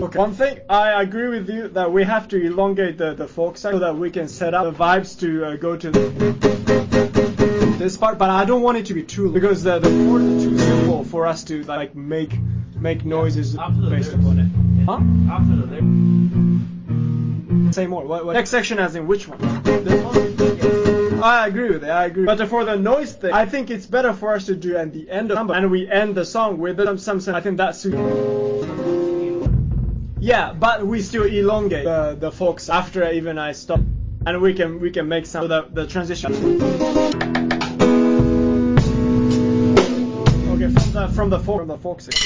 Okay. One thing, I agree with you that we have to elongate the folk section so that we can set up the vibes to go to this part, but I don't want it to be too long because the chords are too simple for us to like make noises based upon it. Huh? After the lyrics. Say more. What next section as in which one? This one? Yes. I agree with it. I agree. But for the noise thing, I think it's better for us to do at the end of and we end the song with some. I think that suits. Yeah, but we still elongate the folks after even I stop, and we can make some of the transition. Okay, from the folk section.